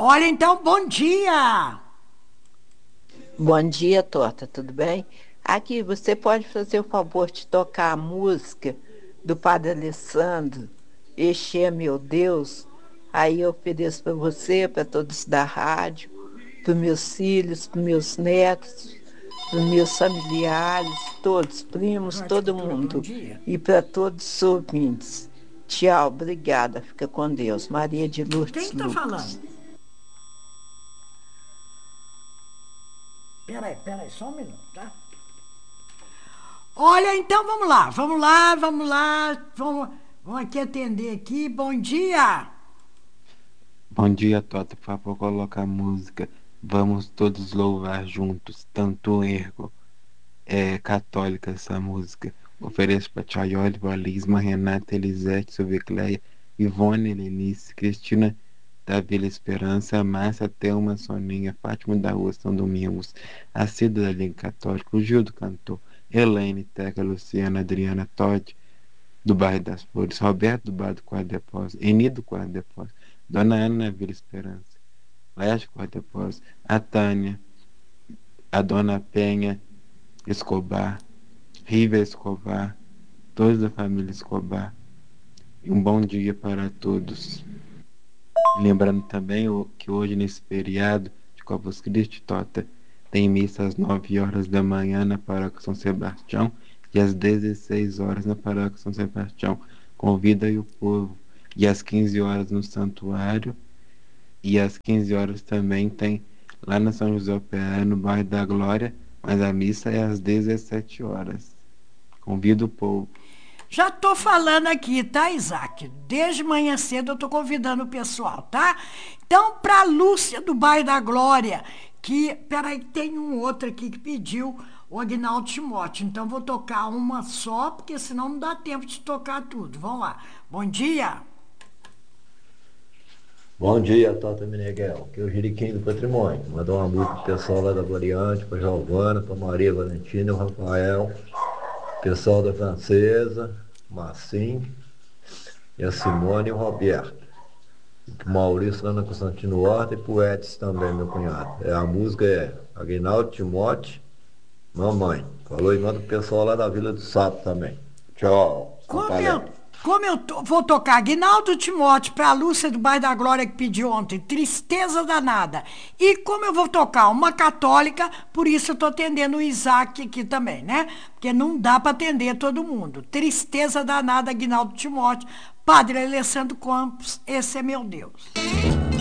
Olha, então, bom dia! Bom dia, Torta, tudo bem? Aqui, você pode fazer o favor de tocar a música do Padre Alessandro, Este é meu Deus? Aí eu ofereço para você, para todos da rádio, para meus filhos, para meus netos, para meus familiares, todos, primos, Rádio todo Cultura, bom mundo, dia. e para todos os ouvintes. Tchau, obrigada, fica com Deus. Maria de Quem Lourdes está falando? Lucas. Peraí, só um minuto, tá? Olha, então vamos aqui atender aqui. Bom dia! Bom dia, Tota. Por favor, coloca a música. Vamos todos louvar juntos. Tanto ergo. É católica essa música. Ofereço para Tia Oliva, Lisma, Renata, Elisete, Silvicleia, Ivone, Lenice, Cristina da Vila Esperança, Márcia, Thelma, Soninha, Fátima da Rua São Domingos, a Cida da Liga Católica, o Gil do Cantor, Elaine, Teca, Luciana, Adriana, Todd, do bairro das Flores, Roberto do bairro do Quarto Depósito, Eni do Quarto Depósito, Dona Ana na Vila Esperança, Laerte do Quarto Depósito, a Tânia, a Dona Penha Escobar, Riva Escobar, todos da família Escobar, e um bom dia para todos. Lembrando também que hoje, nesse feriado de Corpus Christi, Tota, tem missa às 9 horas da manhã na Paróquia São Sebastião e às 16 horas na Paróquia São Sebastião. Convida aí o povo. E às 15 horas no Santuário. E às 15 horas também tem lá na São José Operário, no bairro da Glória, mas a missa é às 17 horas. Convido o povo. Já tô falando aqui, tá, Isaac? Desde manhã cedo eu tô convidando o pessoal, tá? Então, pra Lúcia do Bairro da Glória, que, peraí, tem um outro aqui que pediu o Agnaldo Timóteo. Então, vou tocar uma só, porque senão não dá tempo de tocar tudo. Vamos lá. Bom dia! Bom dia, Tata Meneghel, que é o Jiriquim do Patrimônio. Mandar uma música pro pessoal lá da Variante, pra Giovana, pra Maria Valentina, o Rafael, pessoal da Francesa, Massim, e a Simone e o Roberto. E pro Maurício lá na Constantino Horta e pro Edson também, meu cunhado. A música é Aguinaldo Timote, Mamãe. Falou e manda pro pessoal lá da Vila do Sapo também. Tchau, São Como eu, Paulo. vou tocar Aguinaldo Timóteo para a Lúcia do Bairro da Glória que pediu ontem, Tristeza Danada. E como eu vou tocar uma católica, por isso eu estou atendendo o Isaac aqui também, né? Porque não dá para atender todo mundo. Tristeza Danada, Aguinaldo Timóteo, Padre Alessandro Campos, esse é meu Deus.